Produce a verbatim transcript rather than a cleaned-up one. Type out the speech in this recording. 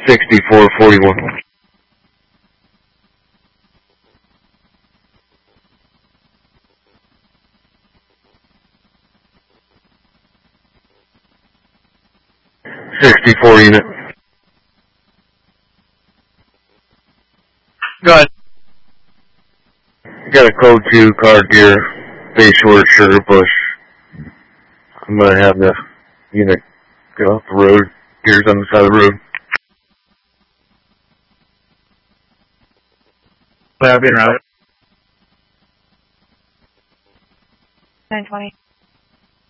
sixty-four forty-one. sixty-four unit. Go ahead. Got a code two, car gear, base short, sugar bush. I'm gonna have the unit get off the road. Gears on the side of the road. Well, I've been around. nine twenty.